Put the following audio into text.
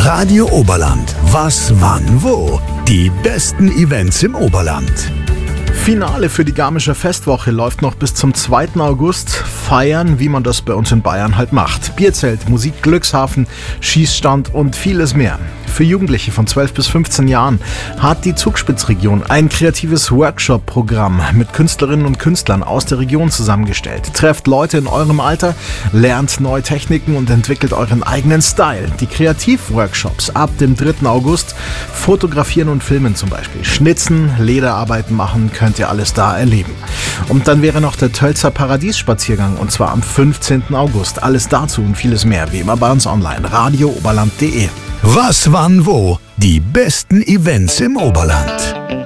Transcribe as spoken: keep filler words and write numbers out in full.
Radio Oberland. Was, wann, wo? Die besten Events im Oberland. Finale für die Garmischer Festwoche läuft noch bis zum zweiten August. Feiern, wie man das bei uns in Bayern halt macht. Bierzelt, Musik, Glückshafen, Schießstand und vieles mehr. Für Jugendliche von zwölf bis fünfzehn Jahren hat die Zugspitzregion ein kreatives Workshop-Programm mit Künstlerinnen und Künstlern aus der Region zusammengestellt. Trefft Leute in eurem Alter, lernt neue Techniken und entwickelt euren eigenen Style. Die Kreativworkshops ab dem dritten August. Fotografieren und filmen zum Beispiel. Schnitzen, Lederarbeiten machen, könnt ihr alles da erleben. Und dann wäre noch der Tölzer Paradiesspaziergang und zwar am fünfzehnten August. Alles dazu und vieles mehr, wie immer bei uns online. radio oberland punkt de. Was, wann, wo? Die besten Events im Oberland.